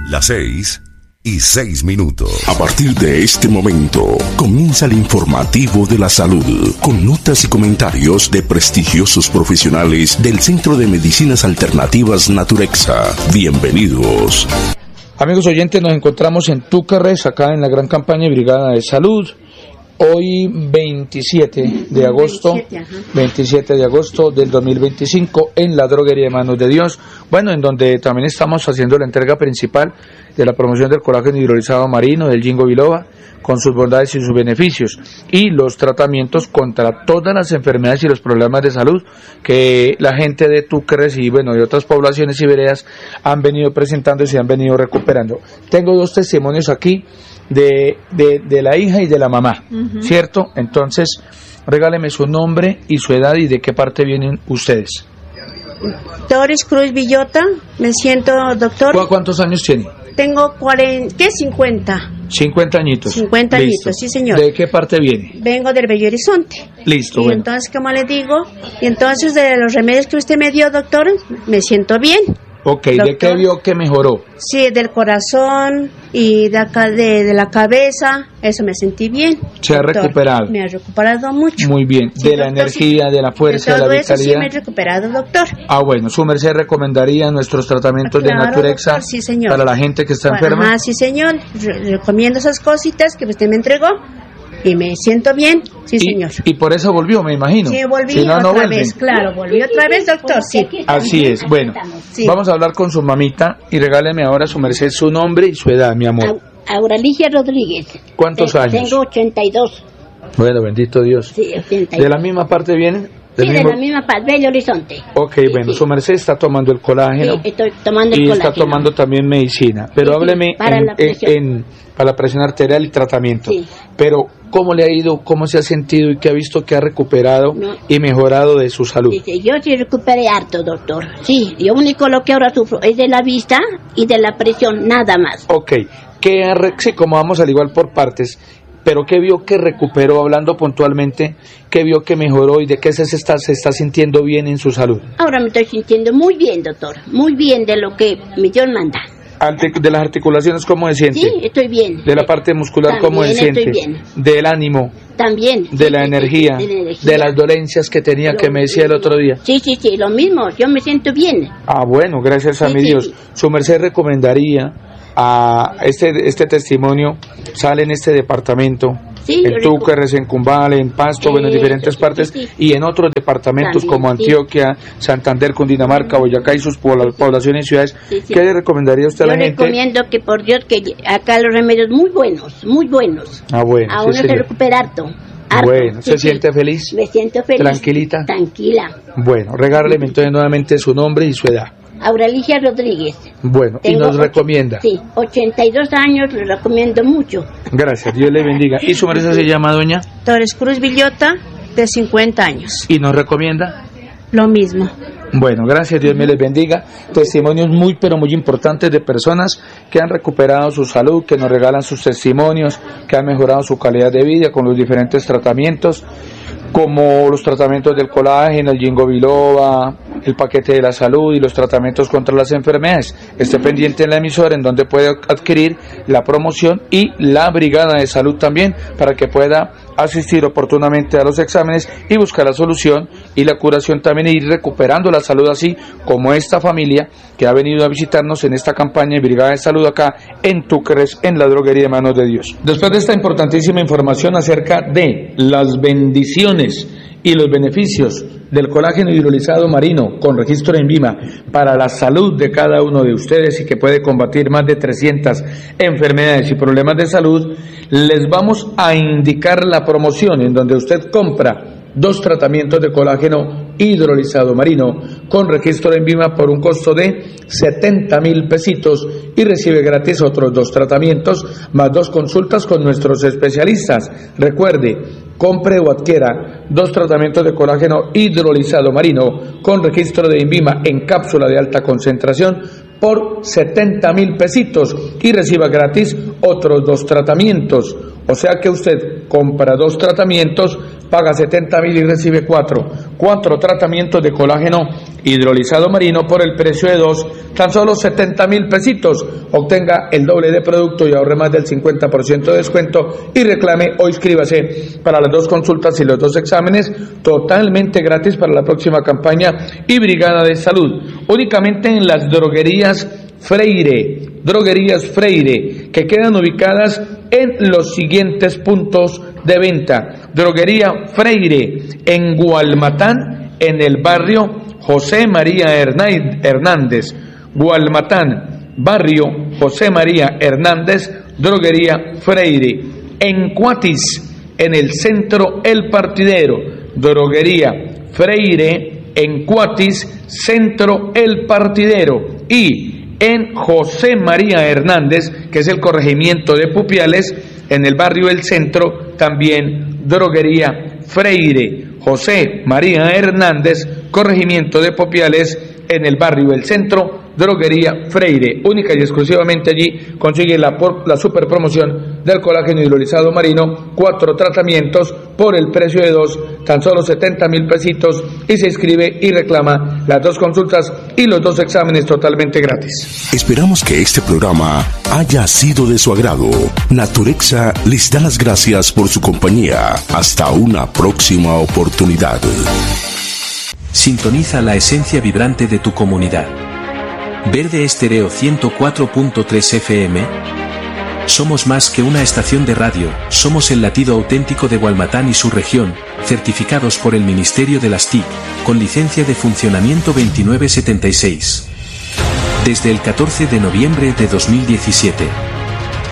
Las 6:06. A partir de este momento, comienza el informativo de la salud, con notas y comentarios de prestigiosos profesionales del Centro de Medicinas Alternativas Naturexa. Bienvenidos. Amigos oyentes, nos encontramos en Túquerres, acá en la gran campaña de Brigada de Salud. Hoy 27 de agosto del 2025 en la droguería de Manos de Dios, bueno, en donde también estamos haciendo la entrega principal de la promoción del colágeno hidrolizado marino, del Ginkgo biloba, con sus bondades y sus beneficios, y los tratamientos contra todas las enfermedades y los problemas de salud que la gente de Túquerres y bueno, de otras poblaciones y veredas han venido presentando y se han venido recuperando. Tengo dos testimonios aquí de la hija y de la mamá, ¿cierto? Entonces, regáleme su nombre y su edad y de qué parte vienen ustedes. Doris Cruz Villota, me siento doctor. ¿Cuántos años tiene? Tengo 50. 50 añitos. 50 añitos, sí señor. ¿De qué parte viene? Vengo del Bello Horizonte. Listo, y bueno. Entonces, como le digo, y entonces de los remedios que usted me dio, doctor, me siento bien. Ok, Doctor, ¿de qué vio que mejoró? Sí, del corazón y de acá de la cabeza, eso me sentí bien. ¿Se ha recuperado? Me ha recuperado mucho. Muy bien, Sí, de la doctor, energía, sí. de la fuerza, de la todo eso vitalidad. sí me he recuperado, doctor. Ah, bueno, su merced recomendaría nuestros tratamientos Claro, de Naturexa, doctor, sí, señor. para la gente que está enferma. Ah, sí, señor. Recomiendo esas cositas que usted me entregó y me siento bien, sí, señor. Y por eso volvió, me imagino. Sí, volví Si no, no otra vuelve. vez, claro, volví otra vez, doctor, sí. Así es, bueno, Sí. vamos a hablar con su mamita y regáleme ahora su merced su nombre y su edad, mi amor. Auralicia Rodríguez. ¿Cuántos años? Tengo 82. Bueno, bendito Dios. Sí, 82. ¿De la misma parte vienen? Sí, de la misma parte, Bello Horizonte. Ok, Sí, bueno, sí. su merced está tomando el colágeno. Sí, estoy tomando el y colágeno. está tomando también medicina. Pero Sí, sí, hábleme para la presión. para la presión arterial y tratamiento. Sí. Pero, ¿cómo le ha ido? ¿Cómo se ha sentido y qué ha visto que ha recuperado No. y mejorado de su salud? Sí, yo sí recuperé harto, doctor. Sí, yo único lo que ahora sufro es de la vista y de la presión, nada más. Ok, sí, como vamos al igual por partes, pero ¿qué vio que recuperó, hablando puntualmente, qué vio que mejoró y de qué se está sintiendo bien en su salud? Ahora me estoy sintiendo muy bien, doctor. Muy bien de lo que mi Dios manda. De las articulaciones, ¿cómo se siente? Sí, estoy bien. De la parte muscular, ¿cómo se También siente? estoy bien. Del ánimo, También. de la energía, de las dolencias que tenía, que me decía el otro día. Sí, lo mismo. Yo me siento bien. Ah, bueno, gracias a Sí, mi sí, Dios. sí. Su merced recomendaría a este testimonio, sale en este departamento, Sí, en yo Túquerres, en Cumbal, en Pasto, bueno, en diferentes sí, partes, sí. y en otros departamentos También, como sí. Antioquia, Santander, Cundinamarca, Boyacá y sus poblaciones y ciudades. Sí, sí. ¿Qué le recomendaría usted a Yo la gente? recomiendo que por Dios que acá los remedios muy buenos, muy buenos. Ah, bueno, A sí, uno se señor. recupera harto. Bueno, ¿se siente feliz? Me siento feliz. ¿Tranquilita? Tranquila. Bueno, regáleme entonces nuevamente su nombre y su edad. Auralicia Rodríguez. Bueno, y Tengo nos recomienda. Sí, 82 años, lo recomiendo mucho. Gracias, Dios le bendiga. ¿Y su merced se llama doña? Doris Cruz Villota, de 50 años. ¿Y nos recomienda? Lo mismo. Bueno, gracias, Dios me les bendiga. Testimonios muy, pero muy importantes de personas que han recuperado su salud, que nos regalan sus testimonios, que han mejorado su calidad de vida con los diferentes tratamientos, como los tratamientos del colágeno, el Ginkgo biloba, el paquete de la salud y los tratamientos contra las enfermedades. Esté pendiente en la emisora en donde puede adquirir la promoción y la brigada de salud también, para que pueda asistir oportunamente a los exámenes y buscar la solución y la curación también, e ir recuperando la salud, así como esta familia que ha venido a visitarnos en esta campaña de brigada de salud acá en Túquerres, en la droguería de Manos de Dios. Después de esta importantísima información acerca de las bendiciones y los beneficios del colágeno hidrolizado marino con registro en INVIMA para la salud de cada uno de ustedes, y que puede combatir más de 300 enfermedades y problemas de salud, les vamos a indicar la promoción en donde usted compra 2 tratamientos de colágeno hidrolizado marino con registro en INVIMA por un costo de 70,000 pesitos, y recibe gratis otros 2 tratamientos más 2 consultas con nuestros especialistas. Recuerde, compre o adquiera 2 tratamientos de colágeno hidrolizado marino con registro de INVIMA en cápsula de alta concentración por 70,000 pesitos y reciba gratis otros 2 tratamientos. O sea que usted compra 2 tratamientos, paga 70,000 y recibe 4 tratamientos de colágeno hidrolizado marino por el precio de 2, tan solo 70.000 pesitos. Obtenga el doble de producto y ahorre más del 50% de descuento y reclame o inscríbase para las 2 consultas y los 2 exámenes totalmente gratis para la próxima campaña y Brigada de Salud. Únicamente en las droguerías Freire, que quedan ubicadas en los siguientes puntos de venta. Droguería Freire en Gualmatán, en el barrio José María Hernández. Gualmatán, barrio José María Hernández, droguería Freire. En Cuatis, en el centro El Partidero, droguería Freire en Cuatis, centro El Partidero. Y en José María Hernández, que es el corregimiento de Pupiales, en el barrio El Centro, también droguería Freire. José María Hernández, corregimiento de Pupiales, en el barrio El Centro, droguería Freire. Única y exclusivamente allí consigue la super promoción del colágeno hidrolizado marino, 4 tratamientos por el precio de 2, tan solo 70.000 pesitos, y se inscribe y reclama las 2 consultas y los 2 exámenes totalmente gratis. Esperamos que este programa haya sido de su agrado. Naturexa les da las gracias por su compañía. Hasta una próxima oportunidad. Sintoniza la esencia vibrante de tu comunidad. Verde Estéreo 104.3 FM. Somos más que una estación de radio, somos el latido auténtico de Gualmatán y su región, certificados por el Ministerio de las TIC, con licencia de funcionamiento 2976. Desde el 14 de noviembre de 2017.